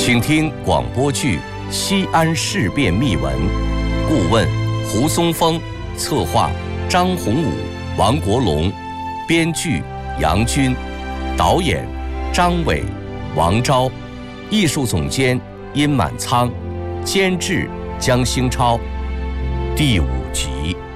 请听广播剧《西安事变秘闻》，顾问胡松峰，策划张宏武、王国龙，编剧杨军，导演张伟、王昭，艺术总监殷满仓，监制江兴超。第5集。